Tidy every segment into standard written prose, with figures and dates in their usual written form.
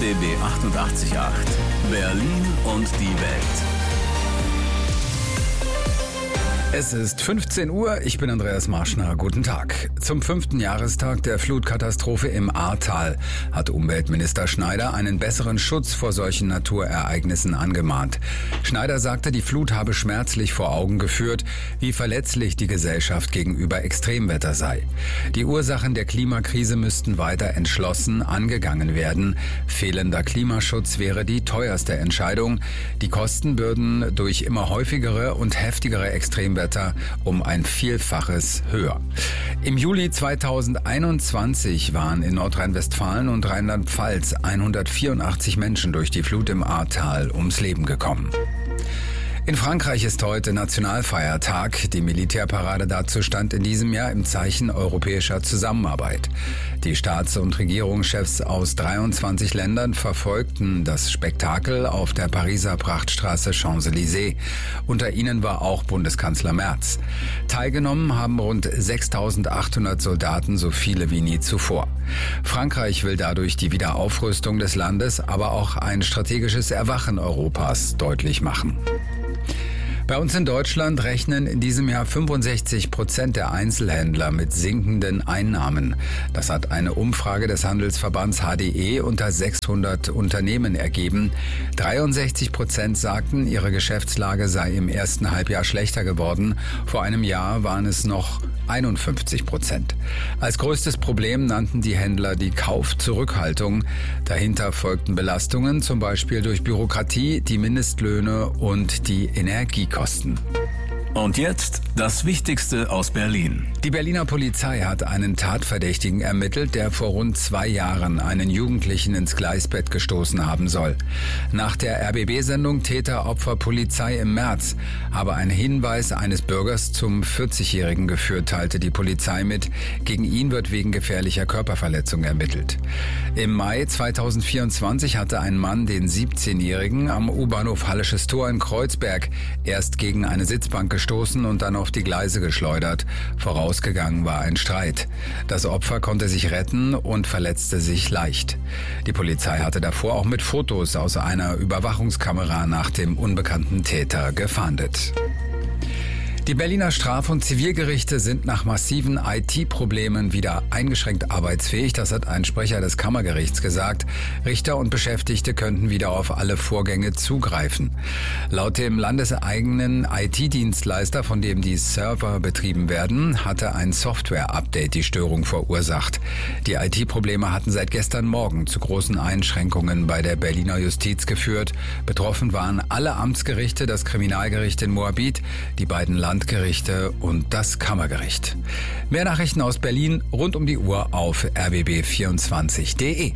RBB 88.8 Berlin und die Welt. Es ist 15 Uhr, ich bin Andreas Marschner, guten Tag. Zum 5. Jahrestag der Flutkatastrophe im Ahrtal hat Umweltminister Schneider einen besseren Schutz vor solchen Naturereignissen angemahnt. Schneider sagte, die Flut habe schmerzlich vor Augen geführt, wie verletzlich die Gesellschaft gegenüber Extremwetter sei. Die Ursachen der Klimakrise müssten weiter entschlossen angegangen werden. Fehlender Klimaschutz wäre die teuerste Entscheidung. Die Kosten würden durch immer häufigere und heftigere Extremwetter um ein Vielfaches höher. Im Juli 2021 waren in Nordrhein-Westfalen und Rheinland-Pfalz 184 Menschen durch die Flut im Ahrtal ums Leben gekommen. In Frankreich ist heute Nationalfeiertag. Die Militärparade dazu stand in diesem Jahr im Zeichen europäischer Zusammenarbeit. Die Staats- und Regierungschefs aus 23 Ländern verfolgten das Spektakel auf der Pariser Prachtstraße Champs-Élysées. Unter ihnen war auch Bundeskanzler Merz. Teilgenommen haben rund 6.800 Soldaten, so viele wie nie zuvor. Frankreich will dadurch die Wiederaufrüstung des Landes, aber auch ein strategisches Erwachen Europas deutlich machen. Bei uns in Deutschland rechnen in diesem Jahr 65% der Einzelhändler mit sinkenden Einnahmen. Das hat eine Umfrage des Handelsverbands HDE unter 600 Unternehmen ergeben. 63% sagten, ihre Geschäftslage sei im ersten Halbjahr schlechter geworden. Vor einem Jahr waren es noch 51%. Als größtes Problem nannten die Händler die Kaufzurückhaltung. Dahinter folgten Belastungen, zum Beispiel durch Bürokratie, die Mindestlöhne und die Energiekosten. Und jetzt das Wichtigste aus Berlin. Die Berliner Polizei hat einen Tatverdächtigen ermittelt, der vor rund 2 Jahren einen Jugendlichen ins Gleisbett gestoßen haben soll. Nach der RBB-Sendung Täter Opfer Polizei im März habe ein Hinweis eines Bürgers zum 40-Jährigen geführt, teilte die Polizei mit. Gegen ihn wird wegen gefährlicher Körperverletzung ermittelt. Im Mai 2024 hatte ein Mann den 17-Jährigen am U-Bahnhof Hallisches Tor in Kreuzberg erst gegen eine Sitzbank gestoßen und dann auf die Gleise geschleudert. Vorausgegangen war ein Streit. Das Opfer konnte sich retten und verletzte sich leicht. Die Polizei hatte davor auch mit Fotos aus einer Überwachungskamera nach dem unbekannten Täter gefahndet. Die Berliner Straf- und Zivilgerichte sind nach massiven IT-Problemen wieder eingeschränkt arbeitsfähig. Das hat ein Sprecher des Kammergerichts gesagt. Richter und Beschäftigte könnten wieder auf alle Vorgänge zugreifen. Laut dem landeseigenen IT-Dienstleister, von dem die Server betrieben werden, hatte ein Software-Update die Störung verursacht. Die IT-Probleme hatten seit gestern Morgen zu großen Einschränkungen bei der Berliner Justiz geführt. Betroffen waren alle Amtsgerichte, das Kriminalgericht in Moabit, die beiden Landgerichte und das Kammergericht. Mehr Nachrichten aus Berlin rund um die Uhr auf rbb24.de.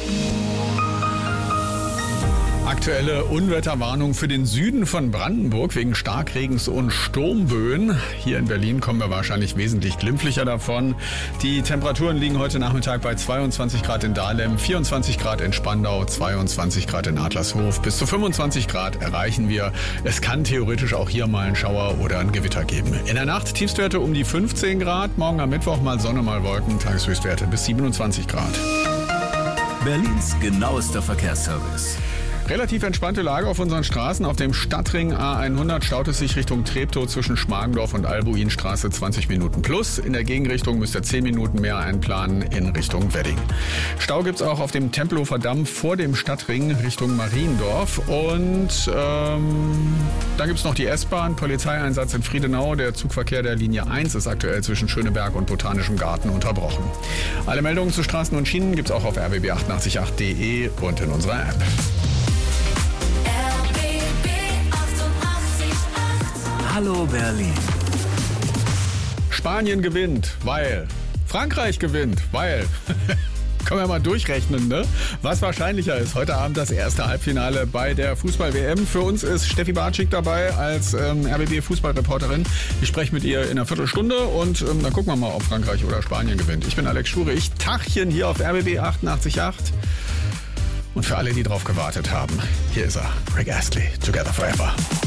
Aktuelle Unwetterwarnung für den Süden von Brandenburg wegen Starkregens und Sturmböen. Hier in Berlin kommen wir wahrscheinlich wesentlich glimpflicher davon. Die Temperaturen liegen heute Nachmittag bei 22 Grad in Dahlem, 24 Grad in Spandau, 22 Grad in Adlershof. Bis zu 25 Grad erreichen wir. Es kann theoretisch auch hier mal einen Schauer oder ein Gewitter geben. In der Nacht Tiefstwerte um die 15 Grad. Morgen am Mittwoch mal Sonne, mal Wolken. Tageshöchstwerte bis 27 Grad. Berlins genauester Verkehrsservice. Relativ entspannte Lage auf unseren Straßen. Auf dem Stadtring A100 staut es sich Richtung Treptow zwischen Schmargendorf und Albuinstraße 20 Minuten plus. In der Gegenrichtung müsst ihr 10 Minuten mehr einplanen in Richtung Wedding. Stau gibt's auch auf dem Tempelhofer Damm vor dem Stadtring Richtung Mariendorf. Und dann gibt's noch die S-Bahn, Polizeieinsatz in Friedenau. Der Zugverkehr der Linie 1 ist aktuell zwischen Schöneberg und Botanischem Garten unterbrochen. Alle Meldungen zu Straßen und Schienen gibt's auch auf rbb888.de und in unserer App. Hallo Berlin. Spanien gewinnt, weil Frankreich gewinnt, weil können wir mal durchrechnen, ne? Was wahrscheinlicher ist. Heute Abend das erste Halbfinale bei der Fußball-WM. Für uns ist Steffi Bartschik dabei als RBB-Fußballreporterin. Ich spreche mit ihr in einer Viertelstunde und dann gucken wir mal, ob Frankreich oder Spanien gewinnt. Ich bin Alex Schure, ich Tachchen hier auf RBB 88.8. Und für alle, die drauf gewartet haben, hier ist er, Rick Astley, Together Forever.